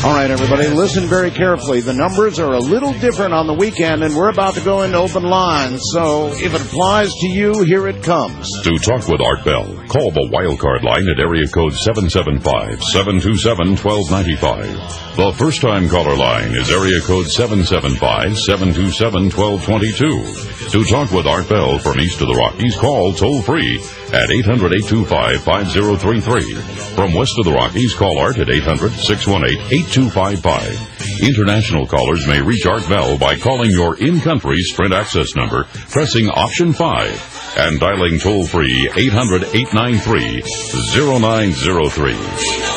All right, everybody, listen very carefully. The numbers are a little different on the weekend, and we're about to go into open lines. So if it applies to you, here it comes. To talk with Art Bell, call the wildcard line at area code 775-727-1295. The first-time caller line is area code 775-727-1222. To talk with Art Bell from east of the Rockies, call toll-free at 800-825-5033. From west of the Rockies, call Art at 800-618-8255. International callers may reach Art Bell by calling your in-country Sprint access number, pressing option 5, and dialing toll-free 800-893-0903.